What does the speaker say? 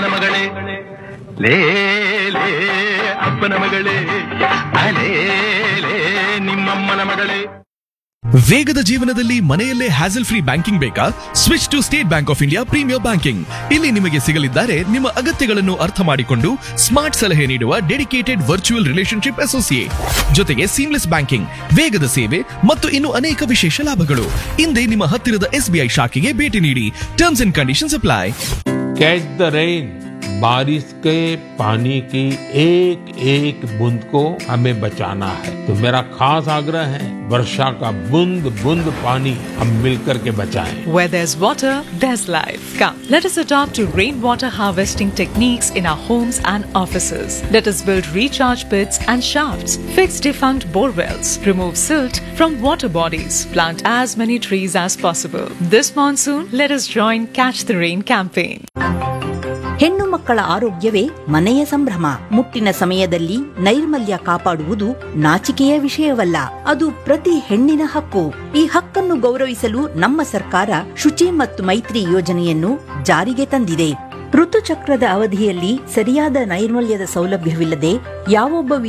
ಅಮ್ಮನ ಮಗಳೇ ಲೇ ಲೇ ಅಪ್ಪನ ಮಗಳೇ ಅಲೇ ಲೇ ನಿಮ್ಮಮ್ಮನ ಮಗಳೇ. ವೇಗದ ಜೀವನದಲ್ಲಿ ಮನೆಯಲ್ಲೇ ಹ್ಯಾಸಲ್ ಫ್ರೀ ಬ್ಯಾಂಕಿಂಗ್ ಬೇಕಾ? Switch to state bank of India premier banking. ಇಲ್ಲಿ ನಿಮಗೆ ಸಿಗಲಿದ್ದಾರೆ ನಿಮ್ಮ ಅಗತ್ಯಗಳನ್ನು ಅರ್ಥ ಮಾಡಿಕೊಂಡು ಸ್ಮಾರ್ಟ್ ಸಲಹೆ ನೀಡುವ ಡೆಡಿಕೇಟೆಡ್ ವರ್ಚುವಲ್ ರಿಲೇಶನ್ಶಿಪ್ ಅಸೋಸಿಯೇಟ್, ಜೊತೆಗೆ ಸೀಮ್ಲೆಸ್ ಬ್ಯಾಂಕಿಂಗ್, ವೇಗದ ಸೇವೆ ಮತ್ತು ಇನ್ನು ಅನೇಕ ವಿಶೇಷ ಲಾಭಗಳು. ಹಿಂದೆ ನಿಮ್ಮ ಹತ್ತಿರದ SBI ಶಾಖೆಗೆ ಭೇಟಿ ನೀಡಿ. Terms and conditions apply. Catch the rain, बारिश के पानी की एक एक बूंद को हमें बचाना है. तो मेरा खास आग्रह है, वर्षा का बूंद बूंद पानी हम मिलकर के बचाएं. Where there's water, there's life. Come, let us adopt to rainwater harvesting techniques in our homes and offices. Let us build recharge pits and shafts, fix defunct bore wells, remove silt from water bodies, plant as many trees as possible. This monsoon, let us join Catch the Rain campaign. ಹೆಣ್ಣು ಮಕ್ಕಳ ಆರೋಗ್ಯವೇ ಮನೆಯ ಸಂಭ್ರಮ. ಮುಟ್ಟಿನ ಸಮಯದಲ್ಲಿ ನೈರ್ಮಲ್ಯ ಕಾಪಾಡುವುದು ನಾಚಿಕೆಯ ವಿಷಯವಲ್ಲ, ಅದು ಪ್ರತಿ ಹೆಣ್ಣಿನ ಹಕ್ಕು. ಈ ಹಕ್ಕನ್ನು ಗೌರವಿಸಲು ನಮ್ಮ ಸರ್ಕಾರ ಶುಚಿ ಮತ್ತು ಮೈತ್ರಿ ಯೋಜನೆಯನ್ನು ಜಾರಿಗೆ ತಂದಿದೆ. ಋತುಚಕ್ರದ ಅವಧಿಯಲ್ಲಿ ಸರಿಯಾದ ನೈರ್ಮಲ್ಯದ ಸೌಲಭ್ಯವಿಲ್ಲದೆ ಯಾವೊಬ್ಬ